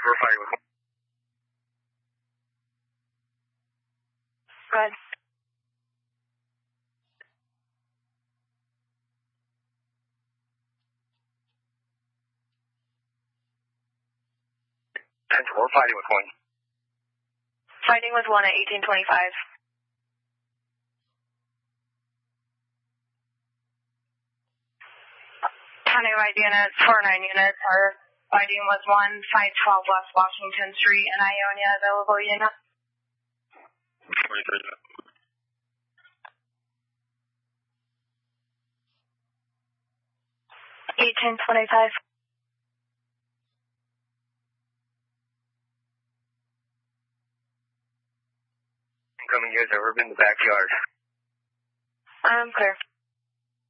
we're fighting with 1. Go ahead. 10-4, fighting with 1. Fighting with 1 at 1825. Countywide units, 49 units are fighting with 1, 512 West Washington Street in Ionia, available unit. 1825.